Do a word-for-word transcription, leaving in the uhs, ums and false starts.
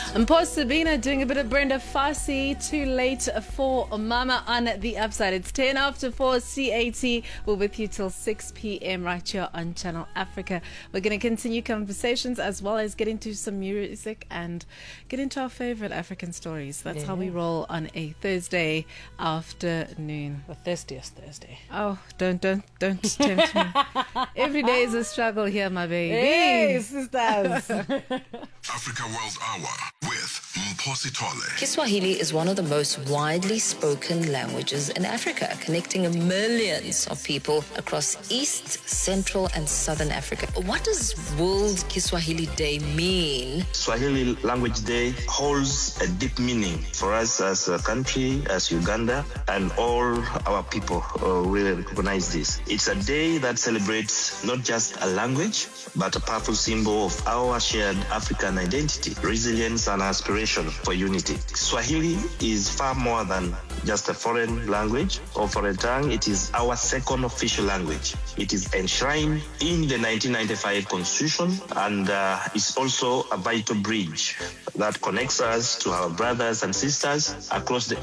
Mpho Sabina doing a bit of Brenda Fassie. Too late for Mama on the upside. It's ten after four C A T. We're with you till six p.m. right here on Channel Africa. We're going to continue conversations as well as get into some music and get into our favorite African stories. That's Yeah. how we roll on a Thursday afternoon. The thirstiest Thursday. Oh, don't, don't, don't tempt me. Every day is a struggle here, my baby. Hey, sisters. Africa World Hour with Mpho Sithole. Kiswahili is one of the most widely spoken languages in Africa, connecting millions of people across East, Central, and Southern Africa. What does World Kiswahili Day mean? Swahili Language Day holds a deep meaning for us as a country, as Uganda, and all our people uh, really recognize this. It's a day that celebrates not just a language, but a powerful symbol of our shared African identity, resilience, and aspiration for unity. Swahili is far more than just a foreign language or foreign tongue. It is our second official language. It is enshrined in the nineteen ninety-five Constitution, and uh, it's also a vital bridge that connects us to our brothers and sisters across the